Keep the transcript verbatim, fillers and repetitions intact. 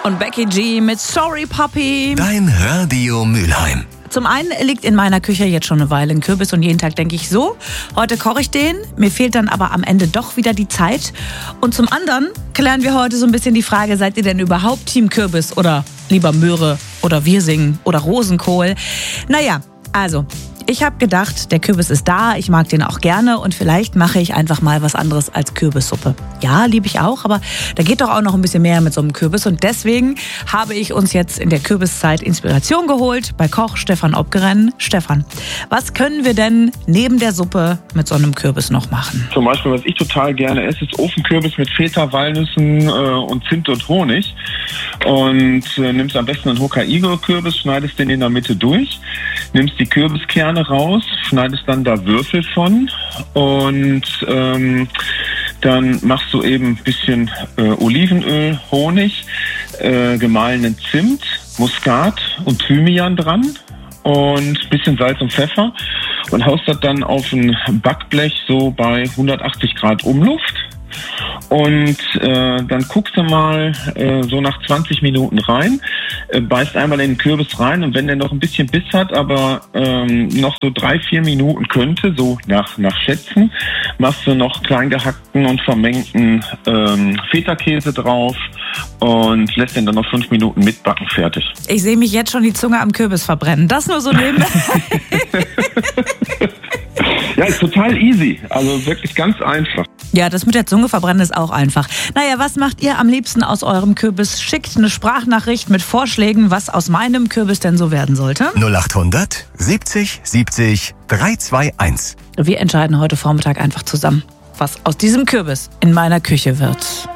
Und Becky G mit Sorry Puppy. Dein Radio Mülheim. Zum einen liegt in meiner Küche jetzt schon eine Weile ein Kürbis und jeden Tag denke ich so, heute koche ich den, mir fehlt dann aber am Ende doch wieder die Zeit. Und zum anderen klären wir heute so ein bisschen die Frage, seid ihr denn überhaupt Team Kürbis oder lieber Möhre oder Wirsing oder Rosenkohl? Naja, also... Ich habe gedacht, der Kürbis ist da, ich mag den auch gerne und vielleicht mache ich einfach mal was anderes als Kürbissuppe. Ja, liebe ich auch, aber da geht doch auch noch ein bisschen mehr mit so einem Kürbis und deswegen habe ich uns jetzt in der Kürbiszeit Inspiration geholt bei Koch Stefan Obgerennen. Stefan, was können wir denn neben der Suppe mit so einem Kürbis noch machen? Zum Beispiel, was ich total gerne esse, ist Ofenkürbis mit Feta, Walnüssen äh, und Zimt und Honig. Und äh, nimmst am besten einen Hokkaido-Kürbis, schneidest den in der Mitte durch, nimmst die Kürbiskerne raus, schneidest dann da Würfel von und ähm, dann machst du eben ein bisschen äh, Olivenöl, Honig, äh, gemahlenen Zimt, Muskat und Thymian dran und ein bisschen Salz und Pfeffer und haust das dann auf ein Backblech so bei hundertachtzig Grad Umluft. Und äh, dann guckst du mal äh, so nach zwanzig Minuten rein, äh, beißt einmal in den Kürbis rein und wenn der noch ein bisschen Biss hat, aber ähm, noch so drei, vier Minuten könnte, so nach, nach Schätzen, machst du noch klein gehackten und vermengten ähm, Feta-Käse drauf und lässt den dann noch fünf Minuten mitbacken, fertig. Ich sehe mich jetzt schon die Zunge am Kürbis verbrennen. Das nur so nebenbei. Ja, ist total easy. Also wirklich ganz einfach. Ja, das mit der Zunge verbrennen ist auch einfach. Naja, was macht ihr am liebsten aus eurem Kürbis? Schickt eine Sprachnachricht mit Vorschlägen, was aus meinem Kürbis denn so werden sollte. null acht hundert siebzig siebzig drei zwei eins. Wir entscheiden heute Vormittag einfach zusammen, was aus diesem Kürbis in meiner Küche wird.